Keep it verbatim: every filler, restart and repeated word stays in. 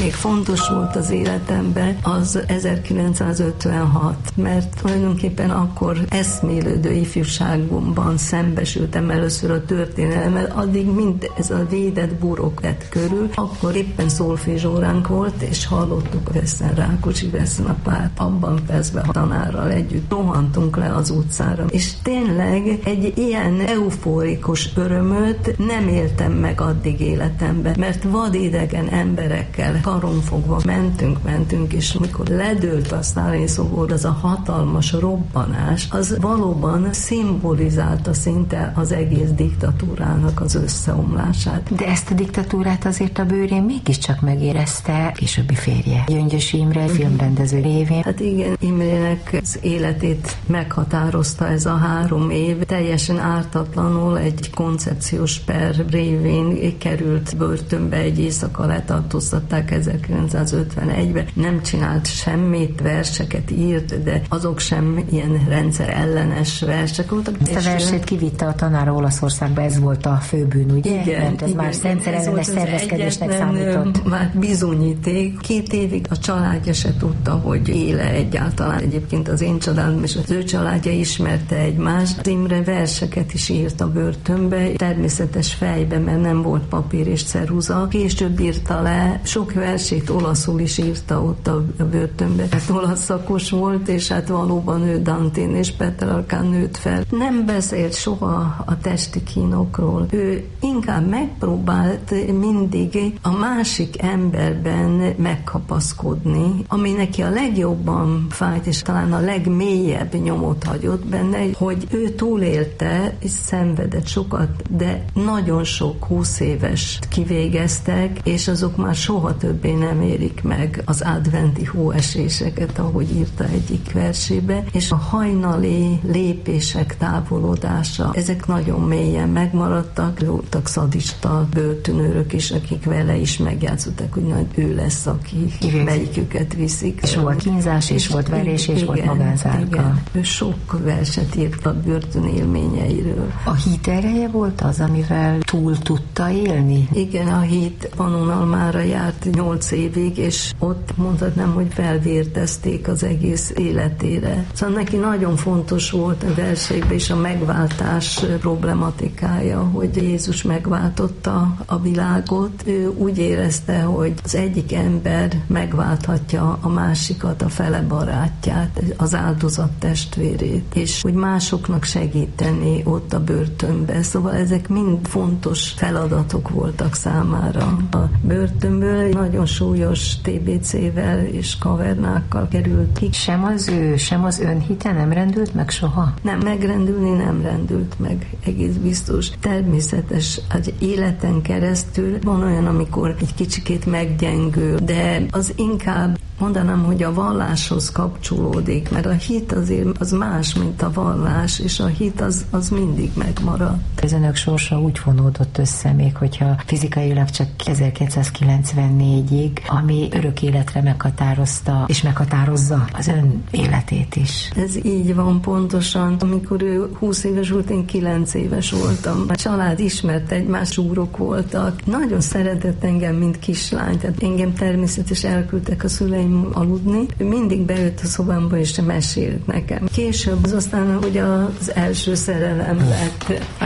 még fontos volt az életemben, az ezerkilencszázötvenhat, mert tulajdonképpen akkor eszmélődő ifjúságomban szembesültem először a történelemmel, addig mind ez a védett burok vett körül, akkor éppen szolfézsóránk volt, és hallottuk Veszten Rákóczi Veszten a párt, abban percben a tanárral együtt rohantunk le az utcára, és tényleg egy ilyen eufórikus örömöt nem éltem meg addig életemben, mert vadidegen emberekkel karonfogva mentünk, mentünk, és amikor ledőlt a sztálini szobor, az a hatalmas robbanás, az valóban szimbolizálta szinte az egész diktatúrának az összeomlását. De ezt a diktatúrát azért a bőrén mégiscsak megérezte későbbi férje, Gyöngyösi Imre, filmrendező révén. Hát igen, Imrének az életét meghatározta ez a három év. Teljesen ártatlanul egy koncepciós per révén került börtönbe, egy éjszaka letartóztatták ezerkilencszázötvenegyben. Nem csinált semmit, verseket írt, de azok sem ilyen rendszer ellenes versek voltak. Ezt a versét kivitte a tanára Olaszországba, ez volt a főbűn, ugye? Igen, mert ez igen, már rendszer ellenes szervezkedésnek számított. Már bizonyíték. Két évig a családja se tudta, hogy éle egyáltalán. Egyébként az én családom és az ő családja ismerte egymást. Imre verseket is írt a börtönbe, természetes fejbe, mert nem volt papír és ceruza. Később írta le, sok versét olaszul is írta ott a börtönbe. Hát olasz szakos volt, és hát valóban ő Dantén és Petrarkán nőtt fel. Nem beszélt soha a testi kínokról. Ő inkább megpróbált mindig a másik emberben megkapaszkodni, ami neki a legjobban fájt, és talán a legmélyebb nyomot hagyott benne, hogy ő túlélte, és szenvedett sokat, de nagyon sok húsz éves kivégeztek, és azok már soha többé nem érik meg az adventi hóeséseket, ahogy írta egyik versébe, és a hajnali lépések távolodása, ezek nagyon mélyen megmaradtak, voltak szadista börtönőrök is, akik vele is megjátszották, hogy majd ő lesz, aki melyiküket viszik. És volt kínzás, és, és volt verés, és igen, volt magánzárka. Igen, ő sok verset írt a börtön élményeiről. A hit ereje volt az, amivel túl tudta élni? Igen, a hit Pannonhalmára járt nyolc évig, és ott mondhatnám, hogy felvértezték az egész életére. Szóval neki nagyon fontos volt a verseiben is a megváltás problematikája, hogy Jézus megváltotta a világot. Ő úgy érezte, hogy az egyik ember megválthatja a másikat, a fele barátját, az áldozat testvérét, és hogy másoknak segíteni ott a börtönbe. Szóval ezek mind fontos feladatok voltak számára. A börtönből nagyon súlyos té bé cével és kavernákkal került ki. Sem az ő, sem az önhite nem rendült meg soha? Nem, megrendülni nem rendült meg, egész biztos. Természetes, az életen keresztül van olyan, amikor egy kicsikét meggyengül, de az inkább mondanám, hogy a valláshoz kapcsolódik, mert a hit azért az más, mint a vallás, és a hit az, az mindig megmarad. Az önök sorsa úgy fonódott össze, még hogyha fizikailag csak ezerkilencszázkilencvennégyig, ami örök életre meghatározta, és meghatározza az ön életét is. Ez így van pontosan. Amikor ő húsz éves volt, én kilenc éves voltam. A család ismert egymást, úrok voltak. Nagyon szeretett engem, mint kislány. Tehát engem természetesen elküldtek a szüleim aludni. Ő mindig bejött a szobámba, és mesélt nekem. Később az aztán, hogy az első szerelem lett.